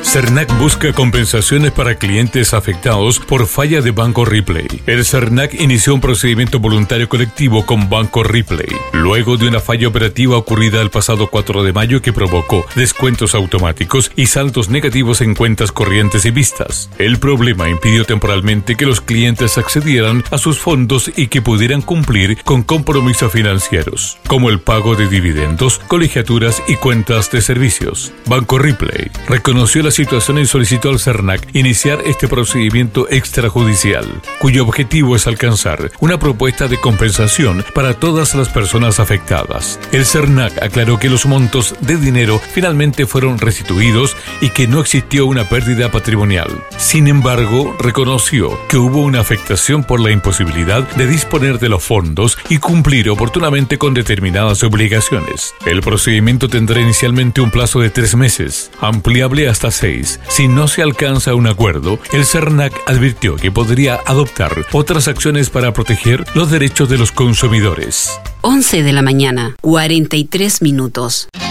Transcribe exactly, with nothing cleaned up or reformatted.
Cernac busca compensaciones para clientes afectados por falla de Banco Ripley. El Cernac inició un procedimiento voluntario colectivo con Banco Ripley, luego de una falla operativa ocurrida el pasado cuatro de mayo que provocó descuentos automáticos y saldos negativos en cuentas corrientes y vistas. El problema impidió temporalmente que los clientes accedieran a sus fondos y que pudieran cumplir con compromisos financieros, como el pago de dividendos, colegiaturas y cuentas de servicios. Banco Ripley reconoció la situación y solicitó al Cernac iniciar este procedimiento extrajudicial, cuyo objetivo es alcanzar una propuesta de compensación para todas las personas afectadas. El Cernac aclaró que los montos de dinero finalmente fueron restituidos y que no existió una pérdida patrimonial. Sin embargo, reconoció que hubo una afectación por la imposibilidad de disponer de los fondos y cumplir oportunamente con determinadas obligaciones. El procedimiento tendrá inicialmente un plazo de tres meses, ampliable hasta seis. Si no se alcanza un acuerdo, el Cernac advirtió que podría adoptar otras acciones para proteger los derechos de los consumidores. once de la mañana, cuarenta y tres minutos.